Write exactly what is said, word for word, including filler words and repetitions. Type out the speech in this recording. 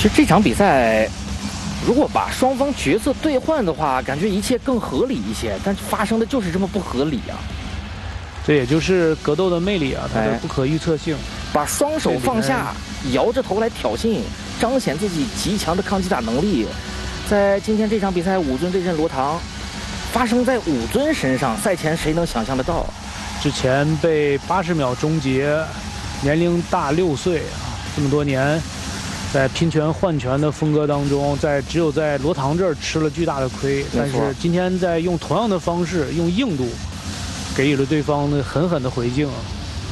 其实这场比赛，如果把双方角色兑换的话，感觉一切更合理一些。但发生的就是这么不合理啊！ 这也就是格斗的魅力啊，它的不可预测性。 把双手放下，摇着头来挑衅，彰显自己极强的抗击打能力。在今天这场比赛，武尊对阵罗唐，发生在武尊身上，赛前谁能想象得到？ 之前被八十秒终结，年龄大六岁啊，这么多年。 在拼拳换拳的风格当中，在只有在罗唐这儿吃了巨大的亏，但是今天在用同样的方式，用硬度，给予了对方的狠狠的回敬啊。